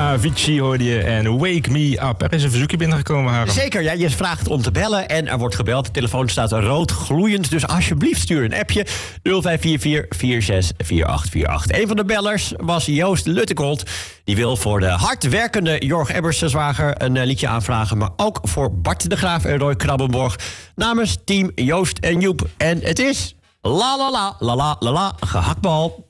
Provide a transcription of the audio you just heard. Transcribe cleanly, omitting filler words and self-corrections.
Avicii hoorde je en Wake Me Up. Er is een verzoekje binnengekomen, Harm. Zeker, ja, je vraagt om te bellen en er wordt gebeld. De telefoon staat rood gloeiend, dus alsjeblieft stuur een appje. 0544-464848. Een van de bellers was Joost Luttekold. Die wil voor de hardwerkende Jorg Ebbers-zwager een liedje aanvragen, maar ook voor Bart de Graaf en Roy Krabbenborg namens team Joost en Joep. En het is la la la la la la la gehaktbal.